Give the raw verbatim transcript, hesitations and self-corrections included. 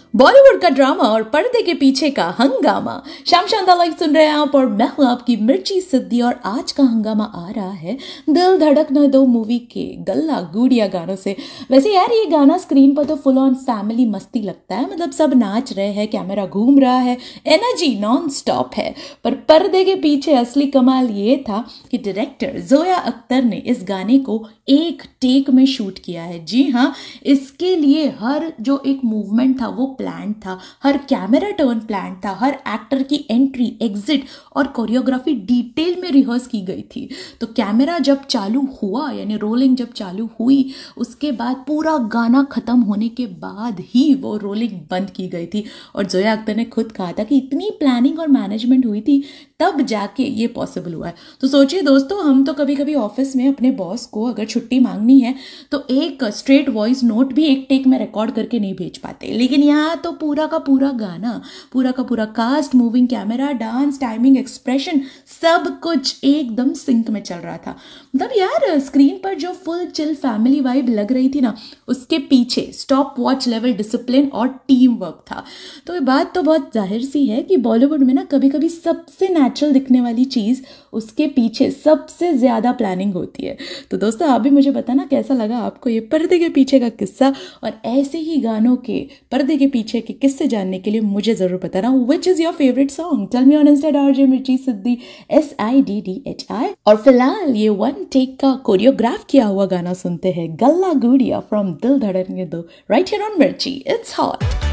बॉलीवुड का ड्रामा और पर्दे के पीछे का हंगामा। शाम शानदार लाइव सुन रहे हैं आप और मैं हूं आपकी मिर्ची सिद्धि। और आज का हंगामा आ रहा है दिल धड़कने दो मूवी के गल्ला गुड़िया गानों से। वैसे यार ये गाना स्क्रीन पर तो फुल ऑन फैमिली मस्ती लगता है, मतलब सब नाच रहे हैं, कैमरा घूम रहा है, एनर्जी नॉन स्टॉप है। पर पर्दे के पीछे असली कमाल ये था कि डायरेक्टर जोया अख्तर ने इस गाने को एक टेक में शूट किया है। जी हाँ, इसके लिए हर जो एक मूवमेंट था वो प्लान था, हर कैमरा टर्न प्लान था, हर एक्टर की एंट्री एग्जिट और कोरियोग्राफी डिटेल में रिहर्स की गई थी। तो कैमरा जब चालू हुआ यानी रोलिंग जब चालू हुई उसके बाद पूरा गाना खत्म होने के बाद ही वो रोलिंग बंद की गई थी। और जोया अख्तर ने खुद कहा था कि इतनी प्लानिंग और मैनेजमेंट हुई थी तब जाके ये पॉसिबल हुआ है। तो सोचिए दोस्तों, हम तो कभी कभी ऑफिस में अपने बॉस को अगर छुट्टी मांगनी है तो एक स्ट्रेट वॉइस नोट भी एक टेक में रिकॉर्ड करके नहीं भेज पाते, लेकिन यहाँ तो पूरा का पूरा गाना, पूरा का पूरा cast, moving camera, dance, timing, expression, सब कुछ एकदम सिंक में चल रहा था। मतलब यार स्क्रीन पर जो फुल चिल फैमिली वाइब लग रही थी ना, उसके पीछे स्टॉप वॉच लेवल डिसिप्लिन और टीम वर्क था। तो ये बात तो बहुत जाहिर सी है कि बॉलीवुड में ना कभी कभी सबसे नेचुरल दिखने वाली चीज़ उसके पीछे सबसे ज़्यादा प्लानिंग होती है। तो दोस्तों आप भी मुझे बताना कैसा लगा आपको ये पर्दे के पीछे का किस्सा। और ऐसे ही गानों के पर्दे के पीछे के किस्से जानने के लिए मुझे ज़रूर बताना which is your favourite song. Tell me on Insta RJ मिर्ची सिद्धि S I D D H I. और फिलहाल ये वन टेक का कोरियोग्राफ किया हुआ गाना सुनते हैं, गल्ला गुड़िया फ्रॉम दिल धड़कने दो, राइट हियर ऑन मिर्ची। It's hot.